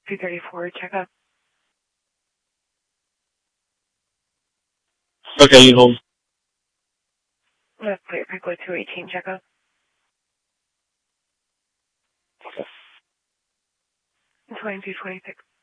234, checkup. Okay, you hold. Let's put your Pico 218 checkup. 2226.